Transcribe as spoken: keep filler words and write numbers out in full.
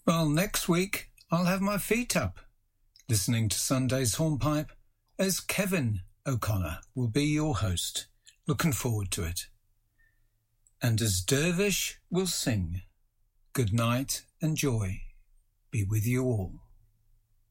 Well, next week I'll have my feet up, listening to Sunday's Hornpipe, as Kevin O'Connor will be your host. Looking forward to it. And as Dervish will sing, good night and joy be with you all.